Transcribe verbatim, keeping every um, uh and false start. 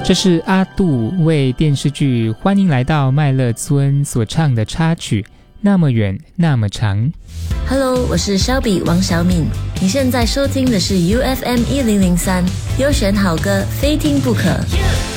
这是阿杜为电视剧《欢迎来到麦乐村》所唱的插曲《那么远那么长》。 Hello， 我是肖比王小敏，你现在收听的是 U F M 一零零三，优选好歌非听不可。